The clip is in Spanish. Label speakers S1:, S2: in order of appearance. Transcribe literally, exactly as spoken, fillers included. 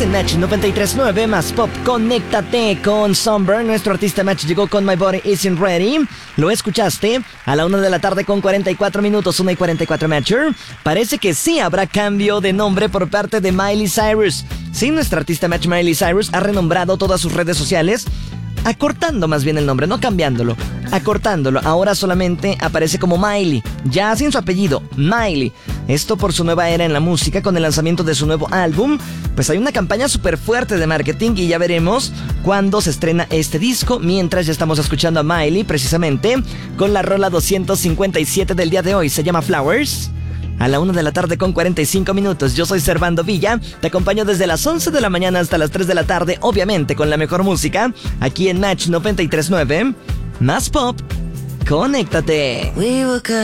S1: Estás en Match noventa y tres punto nueve más Pop. Conéctate con Sunburn. Nuestro artista Match llegó con My Body Isn't Ready. Lo escuchaste a la una de la tarde con cuarenta y cuatro minutos, una y cuarenta y cuatro Matcher. Parece que sí habrá cambio de nombre por parte de Miley Cyrus. Sí, nuestra artista Match Miley Cyrus ha renombrado todas sus redes sociales, acortando más bien el nombre, no cambiándolo, acortándolo. Ahora solamente aparece como Miley, ya sin su apellido, Miley. Esto por su nueva era en la música con el lanzamiento de su nuevo álbum. Pues hay una campaña súper fuerte de marketing y ya veremos cuándo se estrena este disco. Mientras ya estamos escuchando a Miley precisamente con la rola doscientos cincuenta y siete del día de hoy. Se llama Flowers. A la una de la tarde con cuarenta y cinco minutos. Yo soy Servando Villa. Te acompaño desde las once de la mañana hasta las tres de la tarde. Obviamente con la mejor música. Aquí en Match noventa y tres punto nueve. Más Pop. Conéctate.